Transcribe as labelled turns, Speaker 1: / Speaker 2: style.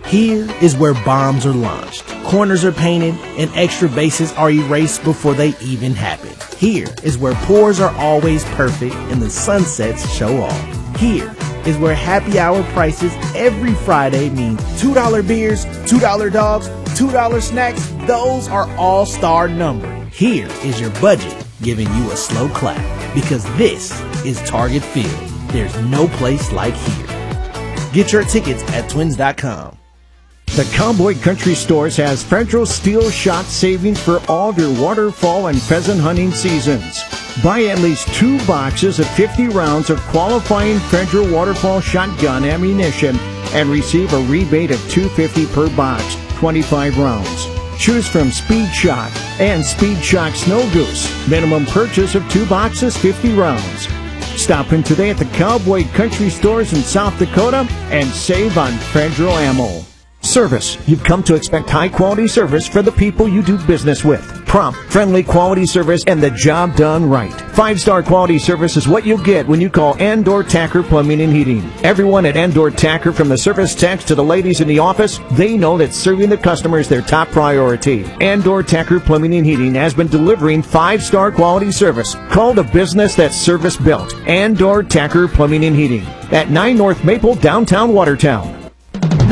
Speaker 1: Here is where bombs are launched, corners are painted, and extra bases are erased before they even happen. Here is where pours are always perfect and the sunsets show off. Here is where happy hour prices every Friday mean $2 beers, $2 dogs, $2 snacks. Those are all-star numbers. Here is your budget giving you a slow clap, because this is Target Field. There's no place like here. Get your tickets at twins.com.
Speaker 2: The Cowboy Country Stores has Federal Steel Shot savings for all of your waterfowl and pheasant hunting seasons. Buy at least 2 boxes of 50 rounds of qualifying Federal waterfowl shotgun ammunition and receive a rebate of $2.50 per box, 25 rounds. Choose from Speed Shock and Speed Shock Snow Goose. Minimum purchase of 2 boxes, 50 rounds. Stop in today at the Cowboy Country Stores in South Dakota and save on Federal ammo. Service. You've come to expect high-quality service for the people you do business with. Prompt, friendly quality service and the job done right. 5-star quality service is what you'll get when you call Andor Tacker Plumbing and Heating. Everyone at Andor Tacker, from the service techs to the ladies in the office, they know that serving the customer is their top priority. Andor Tacker Plumbing and Heating has been delivering 5-star quality service. Call the business that's service built. Andor Tacker Plumbing and Heating at 9 North Maple, downtown Watertown.